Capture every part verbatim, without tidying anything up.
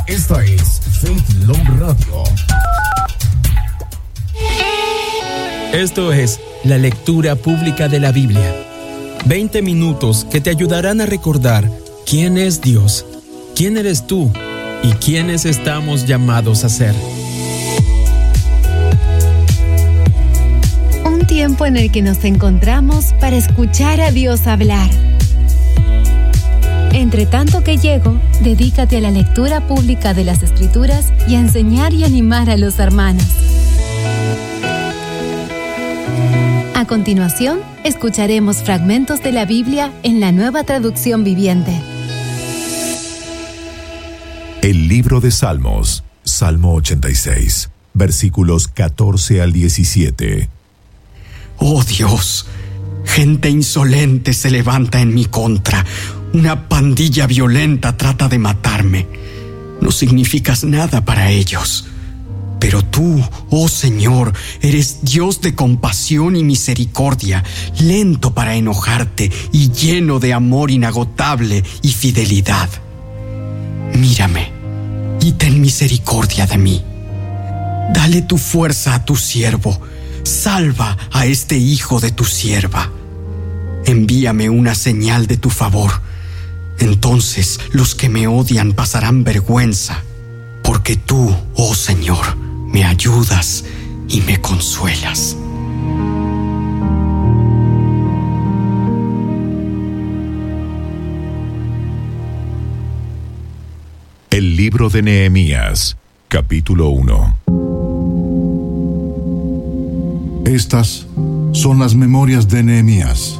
Esta es Faith Love Radio. Esto es la lectura pública de la Biblia. veinte minutos que te ayudarán a recordar quién es Dios, quién eres tú y quiénes estamos llamados a ser. Un tiempo en el que nos encontramos para escuchar a Dios hablar. Entre tanto que llego, dedícate a la lectura pública de las Escrituras y a enseñar y animar a los hermanos. A continuación, escucharemos fragmentos de la Biblia en la Nueva Traducción Viviente. El libro de Salmos, Salmo ochenta y seis, versículos catorce al diecisiete. Oh Dios, gente insolente se levanta en mi contra. Una pandilla violenta trata de matarme. No significas nada para ellos. Pero tú, oh Señor, eres Dios de compasión y misericordia, lento para enojarte y lleno de amor inagotable y fidelidad. Mírame y ten misericordia de mí. Dale tu fuerza a tu siervo. Salva a este hijo de tu sierva. Envíame una señal de tu favor. Entonces los que me odian pasarán vergüenza, porque tú, oh Señor, me ayudas y me consuelas. El libro de Nehemías, capítulo uno. Estas son las memorias de Nehemías.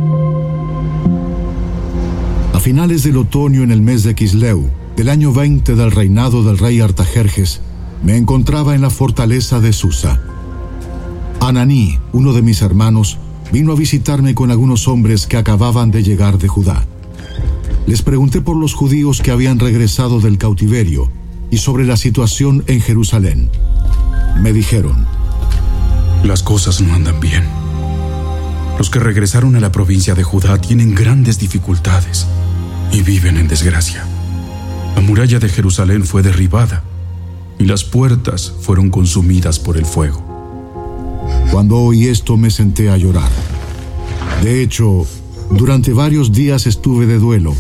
A finales del otoño, en el mes de Quisleu, del año veinte del reinado del rey Artajerjes, me encontraba en la fortaleza de Susa. Ananí, uno de mis hermanos, vino a visitarme con algunos hombres que acababan de llegar de Judá. Les pregunté por los judíos que habían regresado del cautiverio y sobre la situación en Jerusalén. Me dijeron: las cosas no andan bien. Los que regresaron a la provincia de Judá tienen grandes dificultades y viven en desgracia. La muralla de Jerusalén fue derribada y las puertas fueron consumidas por el fuego. Cuando oí esto, me senté a llorar. De hecho, durante varios días estuve de duelo.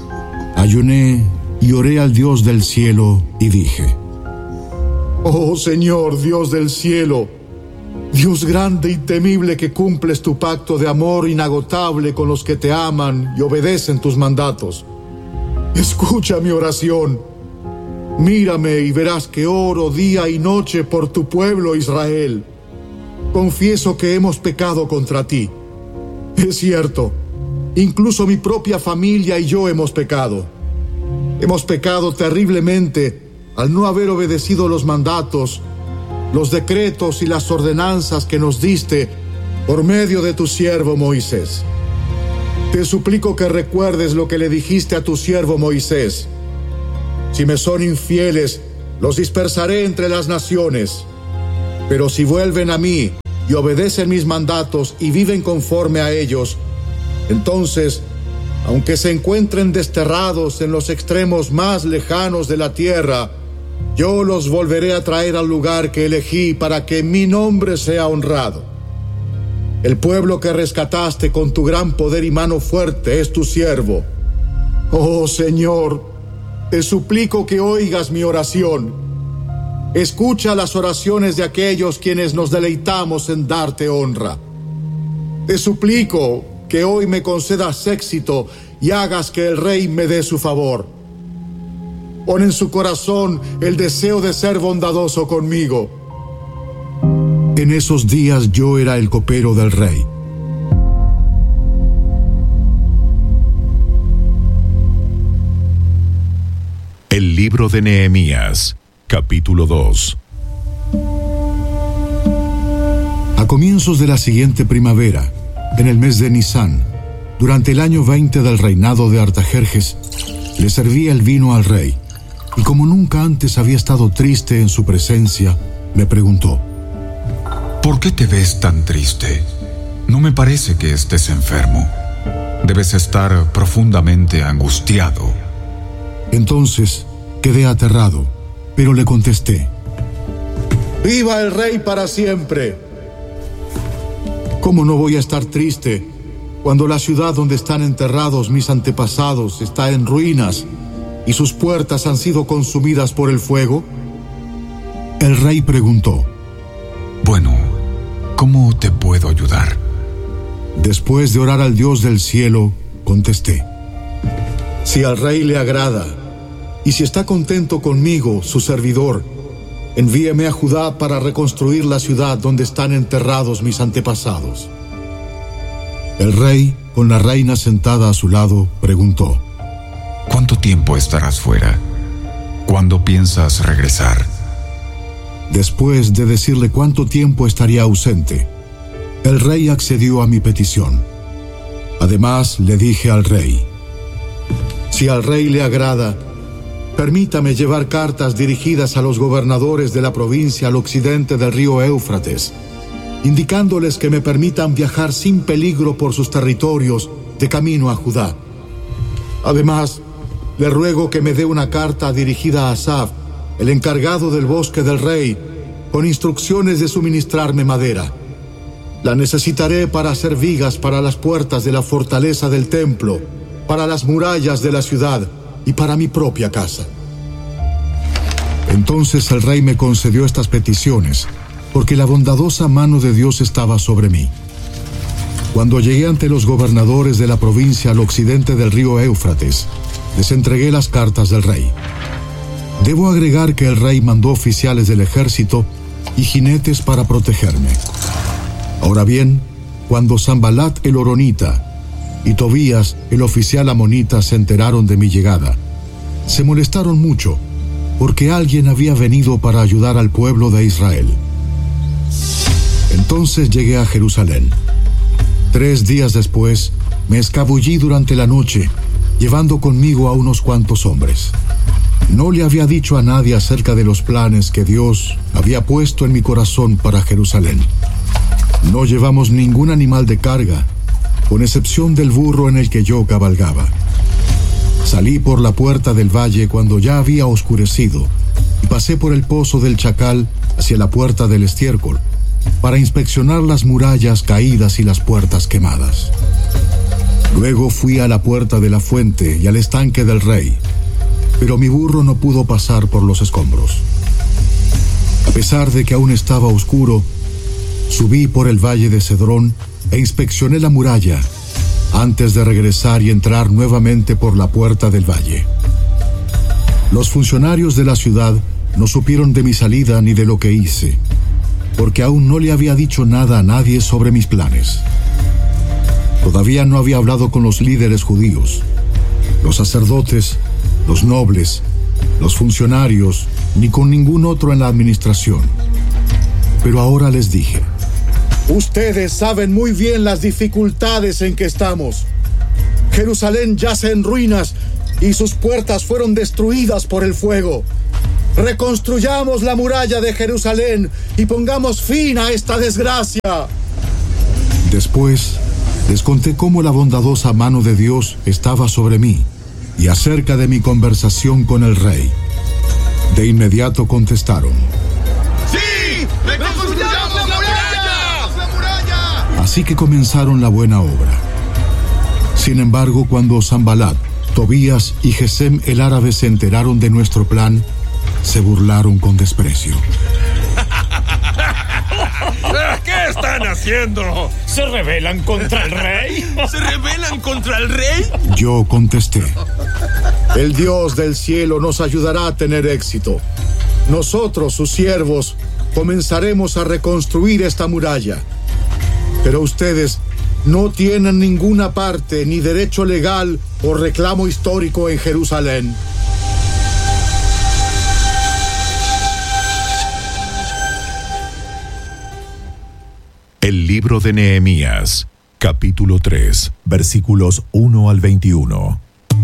Ayuné y oré al Dios del cielo y dije: Oh Señor, Dios del cielo, Dios grande y temible, que cumples tu pacto de amor inagotable con los que te aman y obedecen tus mandatos. Escucha mi oración. Mírame y verás que oro día y noche por tu pueblo Israel. Confieso que hemos pecado contra ti. Es cierto, incluso mi propia familia y yo hemos pecado. Hemos pecado terriblemente al no haber obedecido los mandatos, los decretos y las ordenanzas que nos diste por medio de tu siervo Moisés. Te suplico que recuerdes lo que le dijiste a tu siervo Moisés. Si me son infieles, los dispersaré entre las naciones. Pero si vuelven a mí y obedecen mis mandatos y viven conforme a ellos, entonces, aunque se encuentren desterrados en los extremos más lejanos de la tierra, yo los volveré a traer al lugar que elegí para que mi nombre sea honrado. El pueblo que rescataste con tu gran poder y mano fuerte es tu siervo. Oh Señor, te suplico que oigas mi oración. Escucha las oraciones de aquellos quienes nos deleitamos en darte honra. Te suplico que hoy me concedas éxito y hagas que el rey me dé su favor. Pon en su corazón el deseo de ser bondadoso conmigo. En esos días yo era el copero del rey. El libro de Nehemías, capítulo dos. A comienzos de la siguiente primavera, en el mes de Nisán, durante el año veinte del reinado de Artajerjes, le serví el vino al rey. Y como nunca antes había estado triste en su presencia, me preguntó: ¿por qué te ves tan triste? No me parece que estés enfermo. Debes estar profundamente angustiado. Entonces Quedé aterrado, pero le contesté: ¡Viva el rey para siempre! ¿Cómo no voy a estar triste cuando la ciudad donde están enterrados mis antepasados está en ruinas y sus puertas han sido consumidas por el fuego? El rey preguntó: Bueno, ¿cómo te puedo ayudar? Después de orar al Dios del cielo, contesté: si al rey le agrada, y si está contento conmigo, su servidor, envíeme a Judá para reconstruir la ciudad donde están enterrados mis antepasados. El rey, con la reina sentada a su lado, preguntó: ¿Cuánto tiempo estarás fuera? ¿Cuándo piensas regresar? Después de decirle cuánto tiempo estaría ausente, el rey accedió a mi petición. Además, le dije al rey: si al rey le agrada, permítame llevar cartas dirigidas a los gobernadores de la provincia al occidente del río Éufrates, indicándoles que me permitan viajar sin peligro por sus territorios de camino a Judá. Además, le ruego que me dé una carta dirigida a Asaf, el encargado del bosque del rey, con instrucciones de suministrarme madera. La necesitaré para hacer vigas para las puertas de la fortaleza del templo, para las murallas de la ciudad y para mi propia casa. Entonces el rey me concedió estas peticiones, porque la bondadosa mano de Dios estaba sobre mí. Cuando llegué ante los gobernadores de la provincia al occidente del río Éufrates, les entregué las cartas del rey. Debo agregar que el rey mandó oficiales del ejército y jinetes para protegerme. Ahora bien, cuando Sanbalat el horonita y Tobías el oficial amonita se enteraron de mi llegada, se molestaron mucho, porque alguien había venido para ayudar al pueblo de Israel. Entonces llegué a Jerusalén. Tres días después, me escabullí durante la noche, llevando conmigo a unos cuantos hombres. No le había dicho a nadie acerca de los planes que Dios había puesto en mi corazón para Jerusalén. No llevamos ningún animal de carga, con excepción del burro en el que yo cabalgaba. Salí por la puerta del valle cuando ya había oscurecido y pasé por el pozo del Chacal hacia la puerta del estiércol para inspeccionar las murallas caídas y las puertas quemadas. Luego fui a la puerta de la fuente y al estanque del rey, pero mi burro no pudo pasar por los escombros. A pesar de que aún estaba oscuro, subí por el valle de Cedrón e inspeccioné la muralla antes de regresar y entrar nuevamente por la puerta del valle. Los funcionarios de la ciudad no supieron de mi salida ni de lo que hice, porque aún no le había dicho nada a nadie sobre mis planes. Todavía no había hablado con los líderes judíos, los sacerdotes, los nobles, los funcionarios, ni con ningún otro en la administración. Pero ahora les dije: ustedes saben muy bien las dificultades en que estamos. Jerusalén yace en ruinas y sus puertas fueron destruidas por el fuego. Reconstruyamos la muralla de Jerusalén y pongamos fin a esta desgracia. Después, les conté cómo la bondadosa mano de Dios estaba sobre mí y acerca de mi conversación con el rey. De inmediato contestaron: ¡Sí! ¡Reconstruyamos la muralla! ¡La muralla! Así que comenzaron la buena obra. Sin embargo, cuando Sanbalat, Tobías y Gesem el árabe se enteraron de nuestro plan, se burlaron con desprecio. ¿Qué están haciendo? ¿Se rebelan contra el rey? ¿Se rebelan contra el rey? Yo contesté: el Dios del cielo nos ayudará a tener éxito. Nosotros, sus siervos, comenzaremos a reconstruir esta muralla. Pero ustedes no tienen ninguna parte ni derecho legal o reclamo histórico en Jerusalén. El libro de Nehemías, capítulo tres, versículos uno al veintiuno.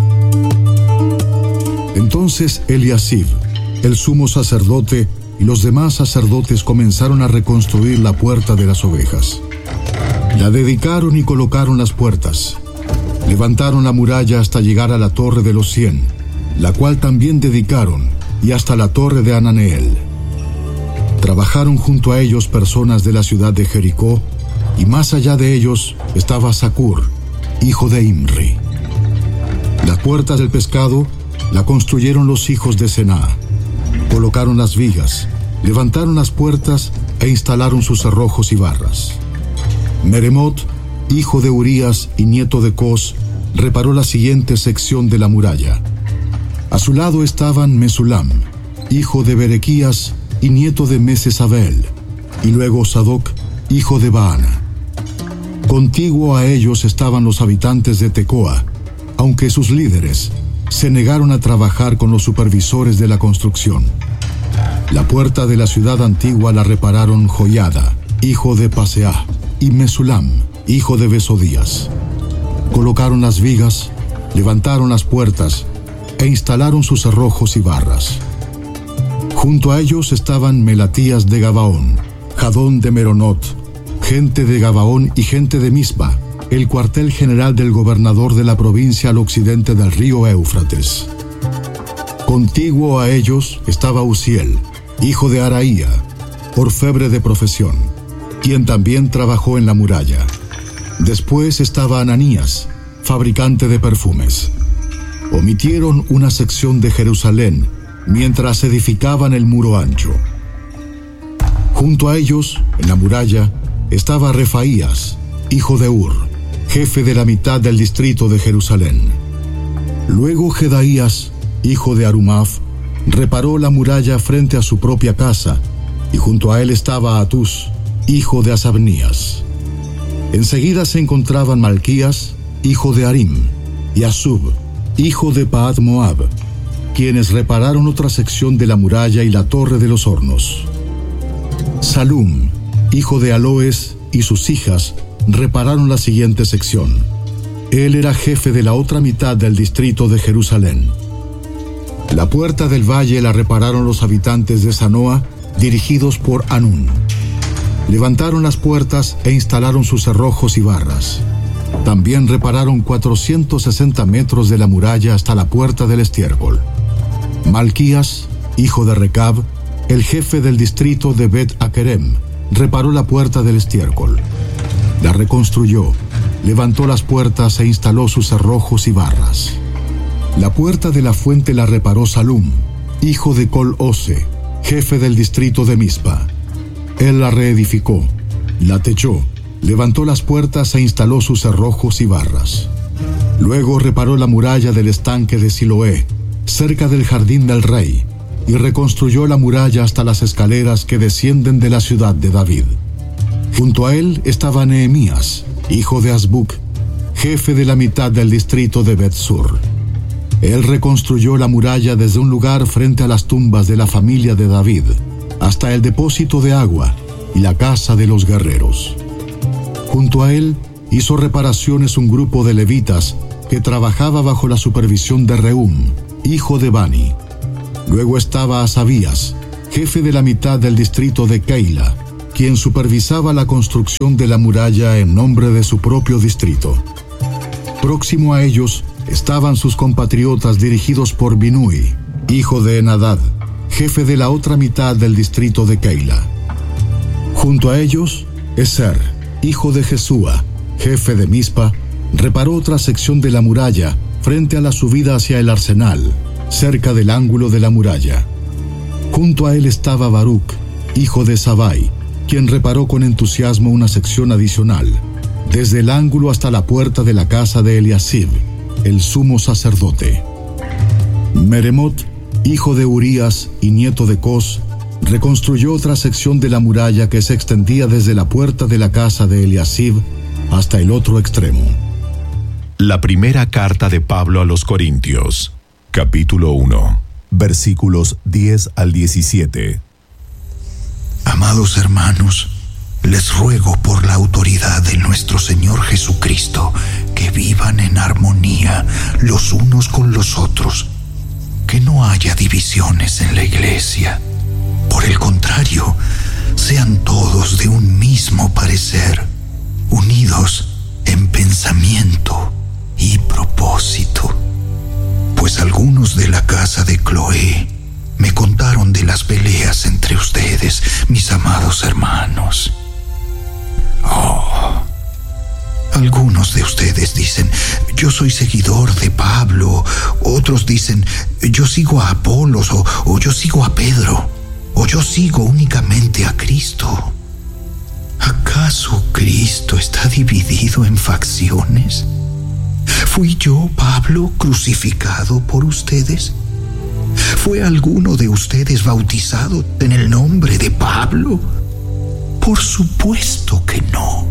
Entonces Eliasib, el sumo sacerdote, y los demás sacerdotes comenzaron a reconstruir la puerta de las ovejas. La dedicaron y colocaron las puertas. Levantaron la muralla hasta llegar a la Torre de los Cien, la cual también dedicaron, y hasta la torre de Ananeel. Trabajaron junto a ellos personas de la ciudad de Jericó, y más allá de ellos estaba Zacur, hijo de Imri. La puerta del pescado la construyeron los hijos de Sená. Colocaron las vigas, levantaron las puertas e instalaron sus cerrojos y barras. Meremot, hijo de Urías y nieto de Cos, reparó la siguiente sección de la muralla. A su lado estaban Mesulam, hijo de Berequías y nieto de Mesesabel, y luego Sadoc, hijo de Baana. Contiguo a ellos estaban los habitantes de Tecoa, aunque sus líderes se negaron a trabajar con los supervisores de la construcción. La puerta de la ciudad antigua la repararon Joiada, hijo de Paseah, y Mesulam, hijo de Besodías. Colocaron las vigas, levantaron las puertas e instalaron sus cerrojos y barras. Junto a ellos estaban Melatías de Gabaón, Jadón de Meronot, gente de Gabaón y gente de Mispa, el cuartel general del gobernador de la provincia al occidente del río Éufrates. Contiguo a ellos estaba Uziel, hijo de Araía, orfebre de profesión, quien también trabajó en la muralla. Después estaba Ananías, fabricante de perfumes. Omitieron una sección de Jerusalén mientras edificaban el muro ancho. Junto a ellos, en la muralla, estaba Refaías, hijo de Ur, jefe de la mitad del distrito de Jerusalén. Luego Jedaías, hijo de Arumaf, reparó la muralla frente a su propia casa, y junto a él estaba Atús, hijo de Asabnías. Enseguida se encontraban Malquías, hijo de Arim, y Asub, hijo de Paad Moab, quienes repararon otra sección de la muralla y la torre de los hornos. Salum, hijo de Aloes, y sus hijas repararon la siguiente sección. Él era jefe de la otra mitad del distrito de Jerusalén. La puerta del valle la repararon los habitantes de Sanoa, dirigidos por Anún. Levantaron las puertas e instalaron sus cerrojos y barras. También repararon cuatrocientos sesenta metros de la muralla hasta la puerta del estiércol. Malquías, hijo de Recab, el jefe del distrito de Bet Akerem, reparó la puerta del estiércol. La reconstruyó, levantó las puertas e instaló sus cerrojos y barras. La puerta de la fuente la reparó Salum, hijo de Col-Ose, jefe del distrito de Mispa. Él la reedificó, la techó, levantó las puertas e instaló sus cerrojos y barras. Luego reparó la muralla del estanque de Siloé, cerca del jardín del rey, y reconstruyó la muralla hasta las escaleras que descienden de la ciudad de David. Junto a él estaba Nehemías, hijo de Azbuc, jefe de la mitad del distrito de Bet-Sur. Él reconstruyó la muralla desde un lugar frente a las tumbas de la familia de David, hasta el depósito de agua y la casa de los guerreros. Junto a él hizo reparaciones un grupo de levitas que trabajaba bajo la supervisión de Reum, hijo de Bani. Luego estaba Asabías, jefe de la mitad del distrito de Keila, quien supervisaba la construcción de la muralla en nombre de su propio distrito. Próximo a ellos estaban sus compatriotas dirigidos por Binui, hijo de Enadad, jefe de la otra mitad del distrito de Keila. Junto a ellos, Eser, hijo de Jesúa, jefe de Mispa, reparó otra sección de la muralla frente a la subida hacia el arsenal, cerca del ángulo de la muralla. Junto a él estaba Baruch, hijo de Sabai, quien reparó con entusiasmo una sección adicional, desde el ángulo hasta la puerta de la casa de Eliasib, el sumo sacerdote. Meremot, hijo de Urías y nieto de Cos, reconstruyó otra sección de la muralla que se extendía desde la puerta de la casa de Eliasib hasta el otro extremo. La primera carta de Pablo a los Corintios, capítulo uno, versículos diez al diecisiete. Amados hermanos, les ruego por la autoridad de nuestro Señor Jesucristo que vivan en armonía los unos con los otros, que no haya divisiones en la iglesia. Por el contrario, sean todos de un mismo parecer, unidos en pensamiento y propósito. Pues algunos de la casa de Cloé me me contaron de las peleas entre ustedes, mis amados hermanos. Oh, algunos de ustedes dicen, yo soy seguidor de Pablo. Otros dicen, yo sigo a Apolos, o, o yo sigo a Pedro, o yo sigo únicamente a Cristo. ¿Acaso Cristo está dividido en facciones? ¿Fui yo, Pablo, crucificado por ustedes? ¿Fue alguno de ustedes bautizado en el nombre de Pablo? Por supuesto que no.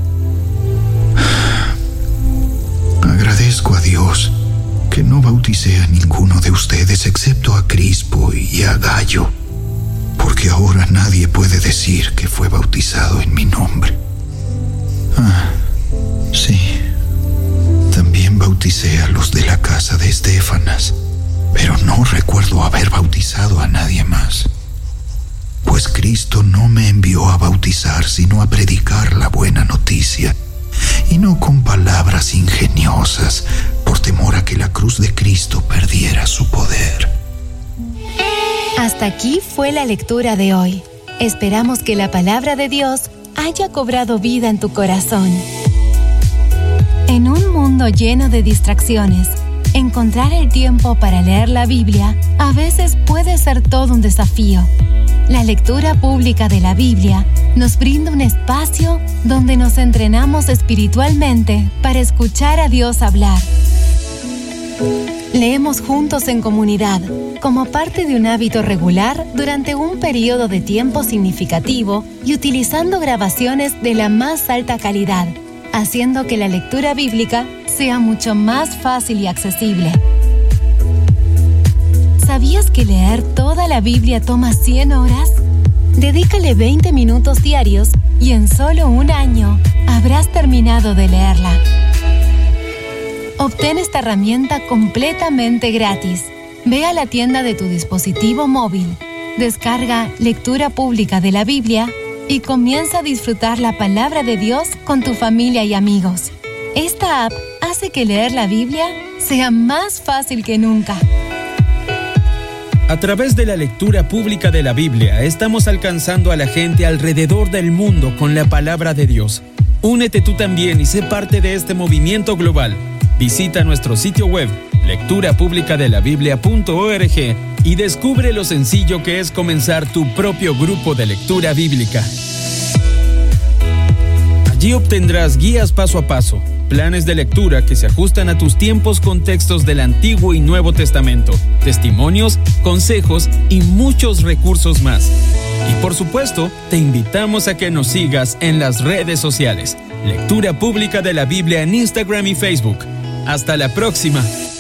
Agradezco a Dios que no bauticé a ninguno de ustedes excepto a Crispo y a Gayo, porque ahora nadie puede decir que fue bautizado en mi nombre. Ah, sí. También bauticé a los de la casa de Estéfanas, pero no recuerdo haber bautizado a nadie más. Pues Cristo no me envió a bautizar, sino a predicar la buena noticia, y no con palabras ingeniosas, por temor a que la cruz de Cristo perdiera su poder. Hasta aquí fue la lectura de hoy. Esperamos que la palabra de Dios haya cobrado vida en tu corazón. En un mundo lleno de distracciones, encontrar el tiempo para leer la Biblia a veces puede ser todo un desafío. La lectura pública de la Biblia nos brinda un espacio donde nos entrenamos espiritualmente para escuchar a Dios hablar. Leemos juntos en comunidad, como parte de un hábito regular durante un periodo de tiempo significativo y utilizando grabaciones de la más alta calidad, haciendo que la lectura bíblica sea mucho más fácil y accesible. ¿Sabías que leer toda la Biblia toma cien horas? Dedícale veinte minutos diarios y en solo un año habrás terminado de leerla. Obtén esta herramienta completamente gratis. Ve a la tienda de tu dispositivo móvil, descarga Lectura Pública de la Biblia y comienza a disfrutar la palabra de Dios con tu familia y amigos. Esta app hace que leer la Biblia sea más fácil que nunca. A través de la lectura pública de la Biblia, estamos alcanzando a la gente alrededor del mundo con la palabra de Dios. Únete tú también y sé parte de este movimiento global. Visita nuestro sitio web, lectura pública de la biblia punto org, y descubre lo sencillo que es comenzar tu propio grupo de lectura bíblica. Allí obtendrás guías paso a paso, planes de lectura que se ajustan a tus tiempos con textos del Antiguo y Nuevo Testamento, testimonios, consejos y muchos recursos más. Y por supuesto, te invitamos a que nos sigas en las redes sociales. Lectura Pública de la Biblia en Instagram y Facebook. Hasta la próxima.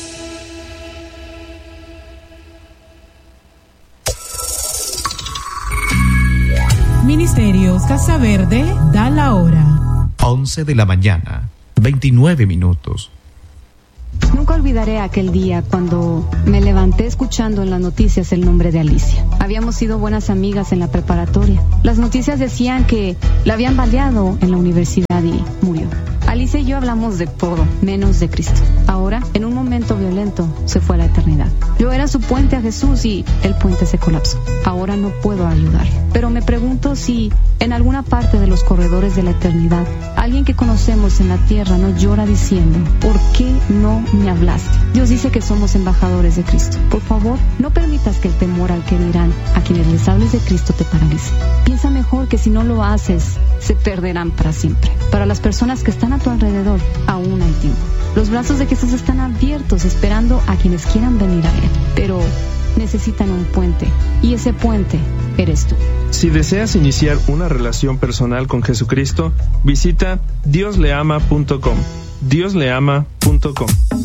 Ministerios Casa Verde da la hora. once de la mañana, veintinueve minutos. Nunca olvidaré aquel día cuando me levanté escuchando en las noticias el nombre de Alicia. Habíamos sido buenas amigas en la preparatoria. Las noticias decían que la habían baleado en la universidad y murió. Alicia y yo hablamos de todo, menos de Cristo. Ahora, en un momento violento, se fue a la eternidad. Yo era su puente a Jesús y el puente se colapsó. Ahora no puedo ayudar. Pero me pregunto si en alguna parte de los corredores de la eternidad, alguien que conocemos en la tierra nos llora diciendo, ¿por qué no me hablaste? Dios dice que somos embajadores de Cristo. Por favor, no permitas que el temor al que dirán a quienes les hables de Cristo te paralice. Piensa mejor que si no lo haces, se perderán para siempre. Para las personas que están a tu alrededor, aún hay tiempo. Los brazos de Jesús están abiertos esperando a quienes quieran venir a Él. Pero necesitan un puente, y ese puente eres tú. Si deseas iniciar una relación personal con Jesucristo, visita dios le ama punto com. dios le ama punto com.